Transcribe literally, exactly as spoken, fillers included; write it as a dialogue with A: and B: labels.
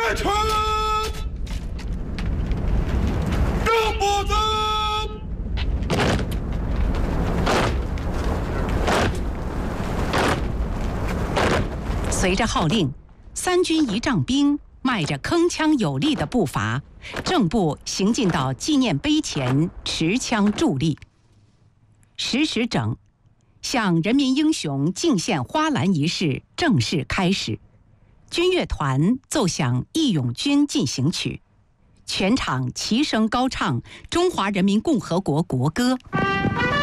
A: 开城，让步子。
B: 随着号令，三军仪仗兵迈着铿锵有力的步伐，正步行进到纪念碑前，持枪伫立。十时整，向人民英雄敬献花篮仪式正式开始。军乐团奏响《义勇军进行曲》，全场齐声高唱中华人民共和国国歌。